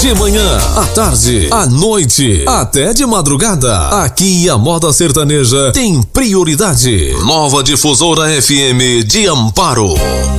De manhã, à tarde, à noite, até de madrugada. Aqui a moda sertaneja tem prioridade. Nova Difusora FM de Amparo.